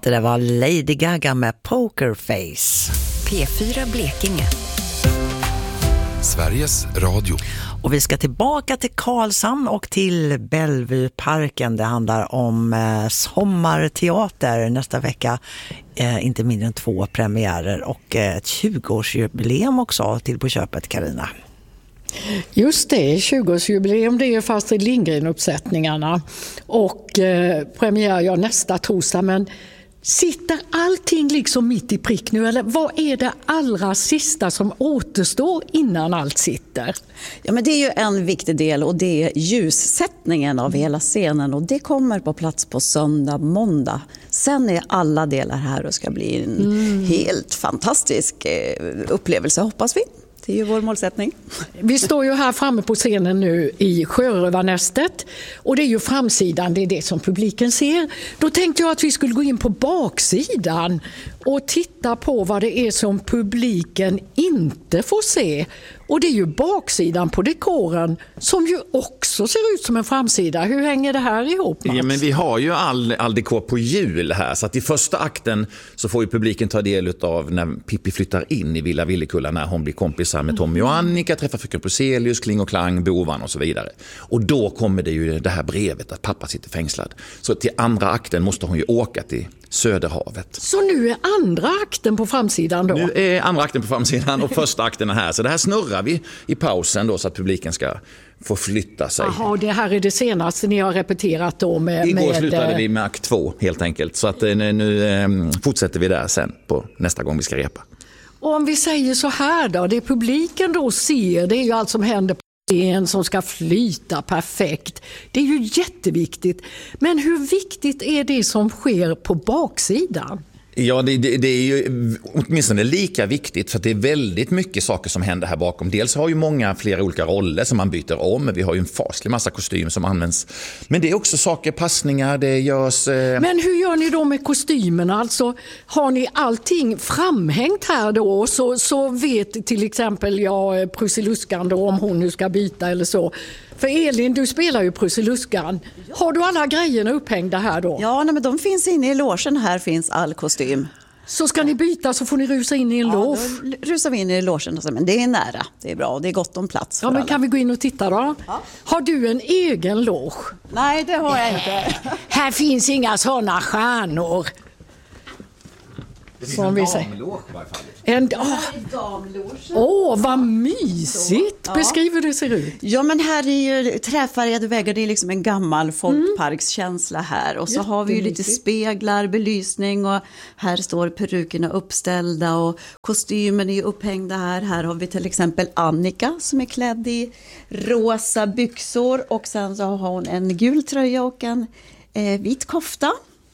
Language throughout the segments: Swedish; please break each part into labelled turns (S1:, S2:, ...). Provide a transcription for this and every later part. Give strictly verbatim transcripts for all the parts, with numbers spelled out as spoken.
S1: Det där var Lady Gaga med Pokerface.
S2: P fyra Blekinge.
S3: Sveriges Radio.
S1: Och vi ska tillbaka till Karlshamn och till Bellevueparken. Det handlar om eh, sommarteater nästa vecka. Eh, inte mindre än två premiärer och eh, ett tjugoårsjubileum också till på köpet, Carina.
S4: Just det, tjugoårsjubileum, det är ju Astrid Lindgren-uppsättningarna. Och eh, premiär ja, nästa torsdag, men sitter allting liksom mitt i prick nu? Eller vad är det allra sista som återstår innan allt sitter?
S5: Ja, men det är ju en viktig del och det är ljussättningen av hela scenen. Och det kommer på plats på söndag, måndag. Sen är alla delar här och ska bli en mm. helt fantastisk upplevelse, hoppas vi. Det är ju vår målsättning.
S4: Vi står ju här framme på scenen nu i Sjörövarnästet och det är ju framsidan, det är det som publiken ser. Då tänkte jag att vi skulle gå in på baksidan och titta på vad det är som publiken inte får se. Och det är ju baksidan på dekoren som ju också ser ut som en framsida. Hur hänger det här ihop, Mats?
S6: Ja, men vi har ju all, all dekor på jul här. Så att i första akten så får ju publiken ta del av när Pippi flyttar in i Villa Villekulla, när hon blir kompisar med Tommy och Annika, träffar fröken Pruselius, Kling och Klang, Bovan och så vidare. Och då kommer det ju det här brevet att pappa sitter fängslad. Så till andra akten måste hon ju åka till Söderhavet.
S4: Så nu är andra akten på framsidan då?
S6: Nu är andra akten på framsidan och första akten är här. Så det här snurrar vi i pausen då så att publiken ska få flytta sig.
S4: Jaha, det här är det senaste ni har repeterat då med...
S6: Igår
S4: med...
S6: slutade vi med akt två helt enkelt. Så att nu eh, fortsätter vi där sen på nästa gång vi ska repa.
S4: Och om vi säger så här då, det publiken då ser, det är ju allt som händer på scen som ska flyta perfekt. Det är ju jätteviktigt. Men hur viktigt är det som sker på baksidan?
S6: Ja, det, det, det är ju åtminstone lika viktigt för att det är väldigt mycket saker som händer här bakom. Dels har ju många flera olika roller som man byter om. Vi har ju en faslig massa kostym som används. Men det är också saker, passningar, det görs... Eh...
S4: Men hur gör ni då med kostymerna? Alltså, har ni allting framhängt här då? Så, så vet till exempel jag Prussiluskan då om hon nu ska byta eller så. För Elin, du spelar ju Prussiluskan. Har du alla grejerna upphängda här då?
S5: Ja, nej, men de finns inne i logen. Här finns all kostym.
S4: Så ska ni byta så får ni rusa in i en
S5: ja,
S4: loge?
S5: Då rusar vi in i logen. Men det är nära. Det är bra. Det är gott om plats för
S4: Ja, men
S5: alla.
S4: Kan vi gå in och titta då? Ja. Har du en egen loge?
S5: Nej, det har jag inte.
S4: Här finns inga sådana stjärnor.
S6: Det finns en damloge i varje fall.
S4: En Åh, oh, vad mysigt! Ja. Beskriver det ser ut.
S5: Ja, men här är ju träfärgade väggar. Det är liksom en gammal folkparkskänsla här. Och så har vi ju lite speglar, belysning och här står perukerna uppställda och kostymen är ju upphängda här. Här har vi till exempel Annika som är klädd i rosa byxor och sen så har hon en gul tröja och en eh, vit kofta.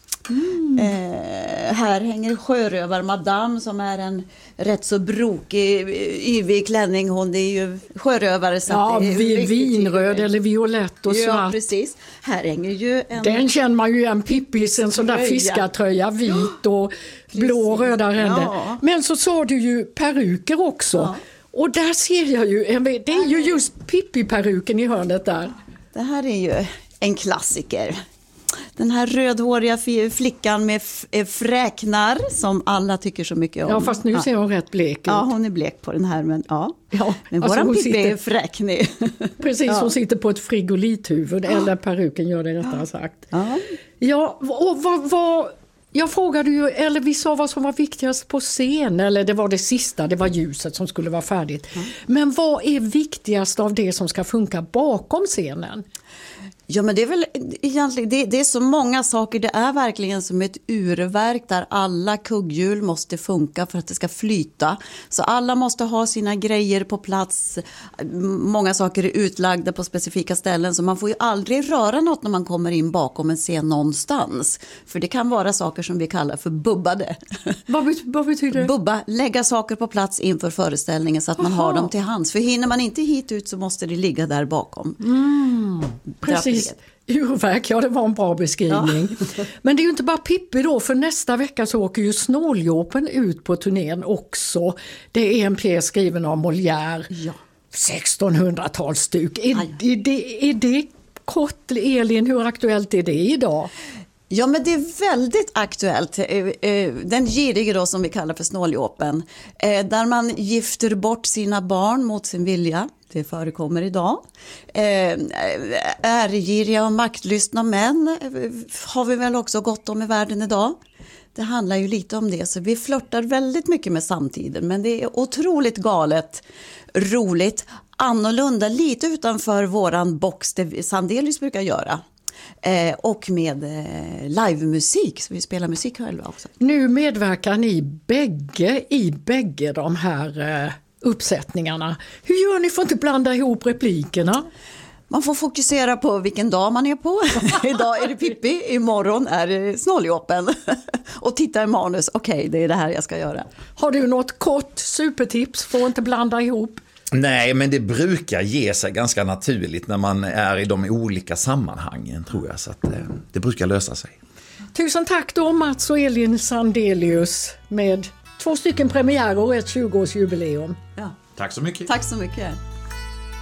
S5: Mm. Eh, här hänger sjörövar madame som är en rätt så brokig, yvig klänning. Hon är ju sjörövare. Så
S4: ja,
S5: det är
S4: vi, vinröd eller violett och
S5: ja,
S4: svart.
S5: Precis. Här hänger ju en...
S4: Den känner man ju igen, Pippis, en sån där fiskartröja, vit och blå och röda ränder. Ja. Men så sa du ju peruker också. Ja. Och där ser jag ju, det är ju just Pippi-peruken i hörnet där.
S5: Det här är ju en klassiker. Den här rödhåriga flickan med fräknar som alla tycker så mycket om.
S4: Ja, fast nu ser hon rätt blek ut.
S5: Ja, hon är blek på den här, men ja.
S4: ja
S5: men
S4: alltså
S5: våran Pippi
S4: sitter...
S5: är fräknig.
S4: Precis,
S5: ja.
S4: Hon sitter på ett frigolithuvud, ja. Eller peruken gör det rättare sagt.
S5: Ja,
S4: ja och vad... vad... Jag frågade ju, eller vi sa vad som var viktigast på scen, eller det var det sista, det var ljuset som skulle vara färdigt. Mm. Men vad är viktigast av det som ska funka bakom scenen?
S5: Ja, men det är väl egentligen, det, det är så många saker, det är verkligen som ett urverk där alla kugghjul måste funka för att det ska flyta. Så alla måste ha sina grejer på plats, många saker är utlagda på specifika ställen så man får ju aldrig röra något när man kommer in bakom en scen någonstans. För det kan vara saker som vi kallar för bubbade.
S4: Vad, bet- vad betyder det?
S5: Bubba, lägga saker på plats inför föreställningen så att man Aha. har dem till hands. För hinner man inte hit ut så måste det ligga där bakom.
S4: Mm, precis. Urverk, ja det var en bra beskrivning. Ja. Men det är ju inte bara Pippi då, för nästa vecka så åker ju Snåljåpen ut på turnén också. Det är en pjäs skriven av Molière. Ja. sextonhundratalsstuk. Är, är, det, är det kort, Elin, hur aktuellt är det idag?
S5: Ja, men det är väldigt aktuellt. Den girige då som vi kallar för snåljåpen. Där man gifter bort sina barn mot sin vilja. Det förekommer idag. Ärgiriga och maktlystna män har vi väl också gott om i världen idag. Det handlar ju lite om det, så vi flörtar väldigt mycket med samtiden. Men det är otroligt galet, roligt, annorlunda, lite utanför våran box, det Sandelius brukar göra. Eh, och med eh, livemusik, så vi spelar musik själva också.
S4: Nu medverkar ni bägge i bägge de här eh, uppsättningarna. Hur gör ni för att inte blanda ihop replikerna?
S5: Man får fokusera på vilken dag man är på. Idag är det Pippi, imorgon är det snåljåpen. Och titta i manus, okej, okay, det är det här jag ska göra.
S4: Har du något kort supertips för att inte blanda ihop?
S6: Nej, men det brukar ge sig ganska naturligt när man är i de olika sammanhangen, tror jag. Så att det, det brukar lösa sig.
S4: Tusen tack då, Mats och Elin Sandelius, med två stycken premiärer och ett tjugoårsjubileum.
S5: Ja.
S6: Tack så mycket.
S5: Tack så mycket.